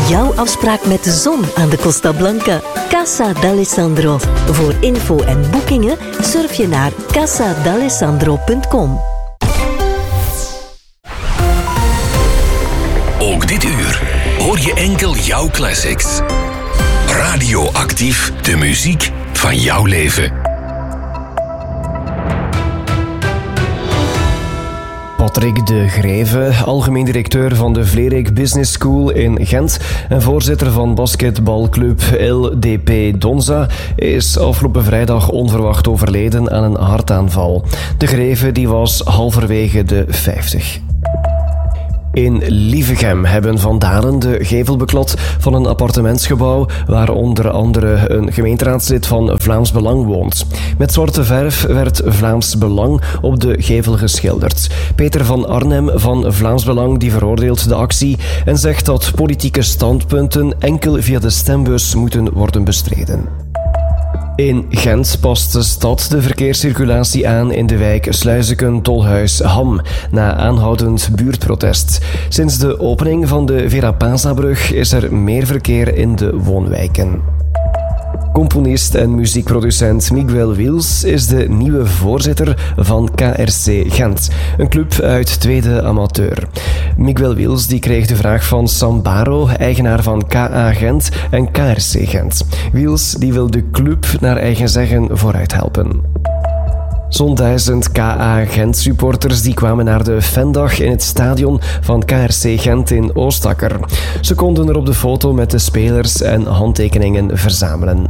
Jouw afspraak met de zon aan de Costa Blanca. Casa d'Alessandro. Voor info en boekingen surf je naar casadalessandro.com. Ook dit uur hoor je enkel jouw classics. Radioactief, de muziek van jouw leven. Patrick de Greve, algemeen directeur van de Vlerik Business School in Gent en voorzitter van basketbalclub LDP Donza, is afgelopen vrijdag onverwacht overleden aan een hartaanval. De Greve die was halverwege de 50. In Lievegem hebben vandalen de gevel beklad van een appartementsgebouw waar onder andere een gemeenteraadslid van Vlaams Belang woont. Met zwarte verf werd Vlaams Belang op de gevel geschilderd. Peter van Arnhem van Vlaams Belang die veroordeelt de actie en zegt dat politieke standpunten enkel via de stembus moeten worden bestreden. In Gent past de stad de verkeerscirculatie aan in de wijk Sluizeken-Tolhuis-Ham na aanhoudend buurtprotest. Sinds de opening van de Vera-Paza-brug is er meer verkeer in de woonwijken. Componist en muziekproducent Miguel Wils is de nieuwe voorzitter van KRC Gent, een club uit tweede amateur. Miguel Wils die kreeg de vraag van Sam Baro, eigenaar van KA Gent en KRC Gent. Wils die wil de club naar eigen zeggen vooruit helpen. Zo'n 1000 KA Gent supporters die kwamen naar de fandag in het stadion van KRC Gent in Oostakker. Ze konden er op de foto met de spelers en handtekeningen verzamelen.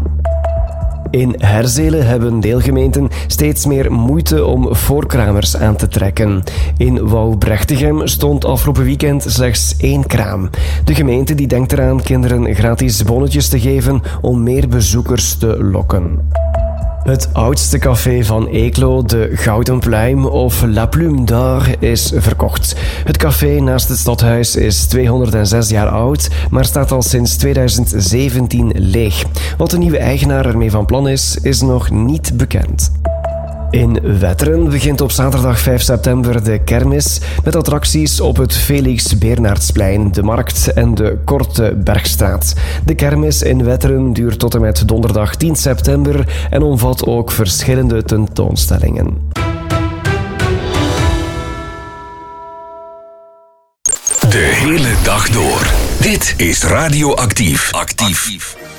In Herzele hebben deelgemeenten steeds meer moeite om voorkramers aan te trekken. In Wouwbrechtegem stond afgelopen weekend slechts 1 kraam. De gemeente die denkt eraan kinderen gratis bonnetjes te geven om meer bezoekers te lokken. Het oudste café van Eeklo, de Gouden Pluim of La Plume d'Or, is verkocht. Het café naast het stadhuis is 206 jaar oud, maar staat al sinds 2017 leeg. Wat de nieuwe eigenaar ermee van plan is nog niet bekend. In Wetteren begint op zaterdag 5 september de kermis met attracties op het Felix Bernardsplein, de Markt en de Korte Bergstraat. De kermis in Wetteren duurt tot en met donderdag 10 september en omvat ook verschillende tentoonstellingen. De hele dag door. Dit is Radioactief. Actief.